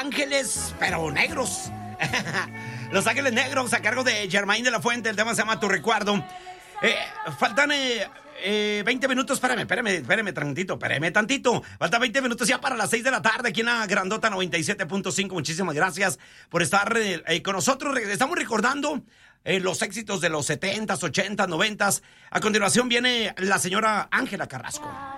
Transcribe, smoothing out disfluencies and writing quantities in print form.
Ángeles, pero negros. Los Ángeles Negros a cargo de Germain de la Fuente. El tema se llama Tu Recuerdo. Faltan 20 minutos. Espérame tantito. Faltan 20 minutos ya para las 6 de la tarde aquí en la Grandota 97.5. Muchísimas gracias por estar con nosotros. Estamos recordando los éxitos de los 70s, 80s, 90s. A continuación viene la señora Ángela Carrasco.